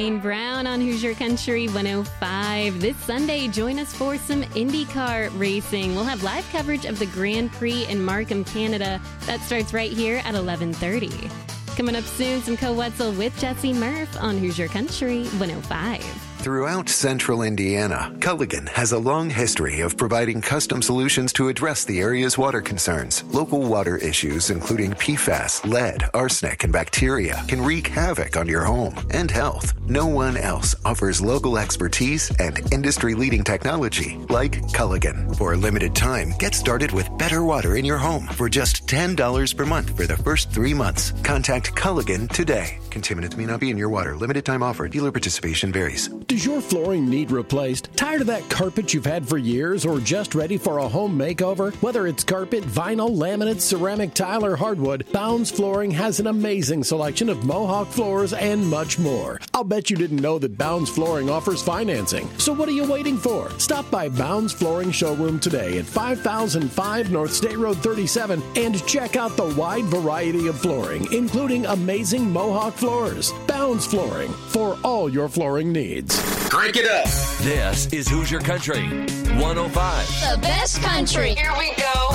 Dane Brown on Hoosier Country 105. This Sunday, join us for some IndyCar racing. We'll have live coverage of the Grand Prix in Markham, Canada. That starts right here at 11:30. Coming up soon, some Co-Wetzel with Jesse Murph on Hoosier Country 105. Throughout central Indiana, Culligan has a long history of providing custom solutions to address the area's water concerns. Local water issues, including PFAS, lead, arsenic, and bacteria, can wreak havoc on your home and health. No one else offers local expertise and industry-leading technology like Culligan. For a limited time, get started with better water in your home for just $10 per month for the first 3 months. Contact Culligan today. Contaminants may not be in your water. Limited time offer. Dealer participation varies. Does your flooring need replaced? Tired of that carpet you've had for years or just ready for a home makeover? Whether it's carpet, vinyl, laminate, ceramic tile, or hardwood, Bounds Flooring has an amazing selection of Mohawk floors and much more. I'll bet you didn't know that Bounds Flooring offers financing. So what are you waiting for? Stop by Bounds Flooring Showroom today at 5005 North State Road 37 and check out the wide variety of flooring, including amazing Mohawk floors. Bounds Flooring, for all your flooring needs. Crank it up. This is Hoosier Country 105. The best country. Here we go.